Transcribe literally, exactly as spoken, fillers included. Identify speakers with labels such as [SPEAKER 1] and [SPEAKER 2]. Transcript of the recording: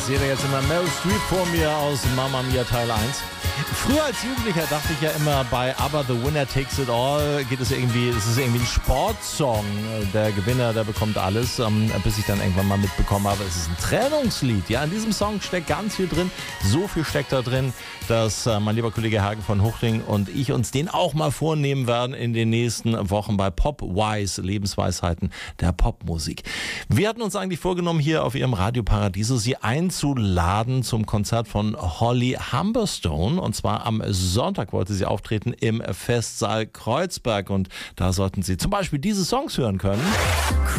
[SPEAKER 1] sehe da jetzt immer Meryl Streep vor mir aus Mamma Mia Teil eins. Früher als Jugendlicher dachte ich ja immer, bei ABBA The Winner Takes It All geht es irgendwie, es ist irgendwie ein Sportsong. Der Gewinner, der bekommt alles, ähm, bis ich dann irgendwann mal mitbekommen habe, es ist ein Trennungslied. Ja, in diesem Song steckt ganz viel drin. So viel steckt da drin, dass äh, mein lieber Kollege Hagen von Huchting und ich uns den auch mal vornehmen werden in den nächsten Wochen bei Popwise, Lebensweisheiten der Popmusik. Wir hatten uns eigentlich vorgenommen, hier auf Ihrem Radio Paradiso Sie einzuladen zum Konzert von Holly Humberstone. Und zwar am Sonntag wollte sie auftreten im Festsaal Kreuzberg. Und da sollten Sie zum Beispiel diese Songs hören können.